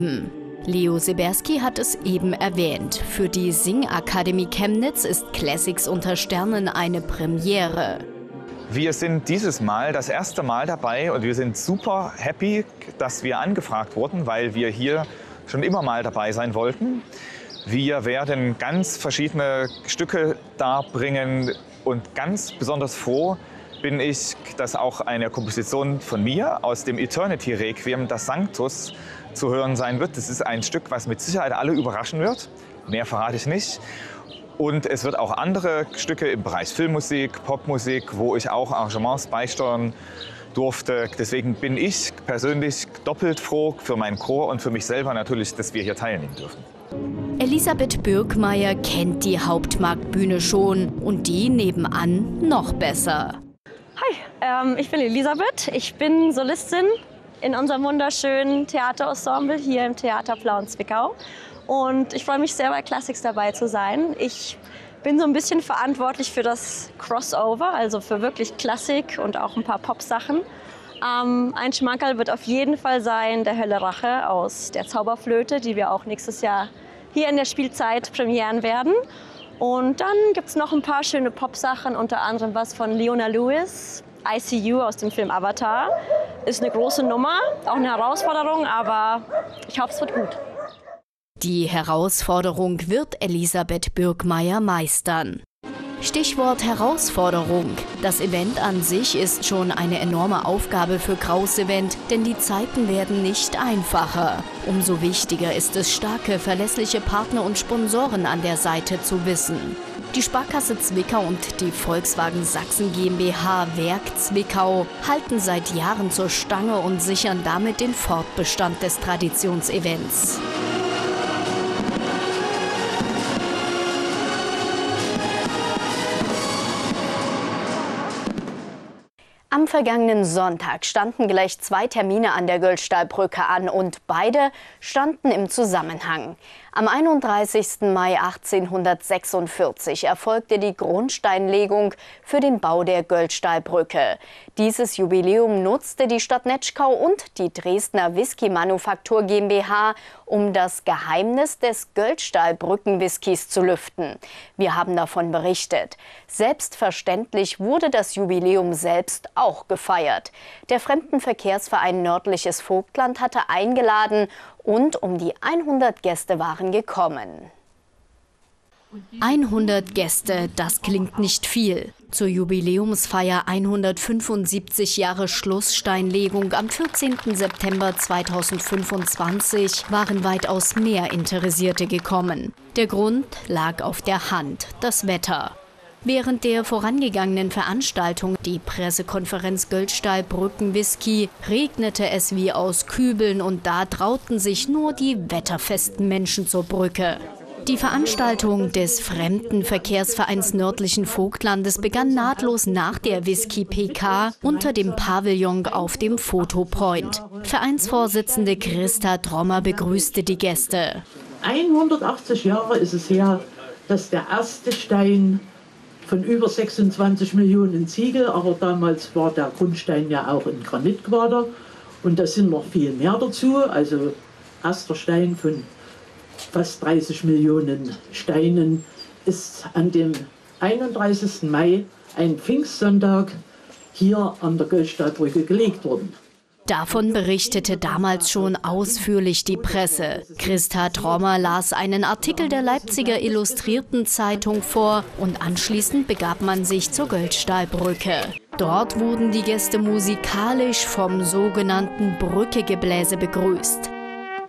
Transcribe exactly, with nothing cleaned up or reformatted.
Leo Seberski hat es eben erwähnt. Für die Singakademie Chemnitz ist Classics unter Sternen eine Premiere. Wir sind dieses Mal das erste Mal dabei und wir sind super happy, dass wir angefragt wurden, weil wir hier schon immer mal dabei sein wollten. Wir werden ganz verschiedene Stücke darbringen und ganz besonders froh bin ich, dass auch eine Komposition von mir aus dem Eternity Requiem, das Sanctus, zu hören sein wird. Das ist ein Stück, was mit Sicherheit alle überraschen wird. Mehr verrate ich nicht. Und es wird auch andere Stücke im Bereich Filmmusik, Popmusik, wo ich auch Arrangements beisteuern durfte. Deswegen bin ich persönlich doppelt froh für meinen Chor und für mich selber natürlich, dass wir hier teilnehmen dürfen. Elisabeth Birkmeier kennt die Hauptmarktbühne schon und die nebenan noch besser. Hi, ähm, ich bin Elisabeth. Ich bin Solistin in unserem wunderschönen Theaterensemble hier im Theater Plauen Zwickau. Und ich freue mich sehr, bei Classics dabei zu sein. Ich bin so ein bisschen verantwortlich für das Crossover, also für wirklich Klassik und auch ein paar Pop-Sachen. Ähm, ein Schmankerl wird auf jeden Fall sein der Hölle Rache aus der Zauberflöte, die wir auch nächstes Jahr hier in der Spielzeit premieren werden. Und dann gibt es noch ein paar schöne Pop-Sachen, unter anderem was von Leona Lewis, I C U aus dem Film Avatar. Ist eine große Nummer, auch eine Herausforderung, aber ich hoffe, es wird gut. Die Herausforderung wird Elisabeth Birkmeier meistern. Stichwort Herausforderung. Das Event an sich ist schon eine enorme Aufgabe für Kraus Event, denn die Zeiten werden nicht einfacher. Umso wichtiger ist es, starke, verlässliche Partner und Sponsoren an der Seite zu wissen. Die Sparkasse Zwickau und die Volkswagen Sachsen GmbH Werk Zwickau halten seit Jahren zur Stange und sichern damit den Fortbestand des Traditionsevents. Am vergangenen Sonntag standen gleich zwei Termine an der Göllstahlbrücke an und beide standen im Zusammenhang. Am einunddreißigsten Mai achtzehnhundertsechsundvierzig erfolgte die Grundsteinlegung für den Bau der Göllstahlbrücke. Dieses Jubiläum nutzte die Stadt Netschkau und die Dresdner Whisky-Manufaktur GmbH, um das Geheimnis des Göllstahlbrücken-Whiskys zu lüften. Wir haben davon berichtet. Selbstverständlich wurde das Jubiläum selbst auch gefeiert. Der Fremdenverkehrsverein Nördliches Vogtland hatte eingeladen und um die hundert Gäste waren gekommen. hundert Gäste, das klingt nicht viel. Zur Jubiläumsfeier hundertfünfundsiebzig Jahre Schlusssteinlegung am vierzehnten September zweitausendfünfundzwanzig waren weitaus mehr Interessierte gekommen. Der Grund lag auf der Hand, das Wetter. Während der vorangegangenen Veranstaltung, die Pressekonferenz Göllstahlbrücken-Whisky, regnete es wie aus Kübeln und da trauten sich nur die wetterfesten Menschen zur Brücke. Die Veranstaltung des Fremdenverkehrsvereins Nördlichen Vogtlandes begann nahtlos nach der Whisky-P K unter dem Pavillon auf dem Fotopoint. Vereinsvorsitzende Christa Trommer begrüßte die Gäste. hundertachtzig Jahre ist es her, dass der erste Stein von über sechsundzwanzig Millionen Ziegel, aber damals war der Grundstein ja auch in Granitquader und da sind noch viel mehr dazu, also erster Stein von fast dreißig Millionen Steinen ist an dem einunddreißigsten Mai, ein Pfingstsonntag, hier an der Göllstahlbrücke gelegt worden. Davon berichtete damals schon ausführlich die Presse. Christa Trommer las einen Artikel der Leipziger Illustrierten Zeitung vor und anschließend begab man sich zur Göllstahlbrücke. Dort wurden die Gäste musikalisch vom sogenannten Brückegebläse begrüßt.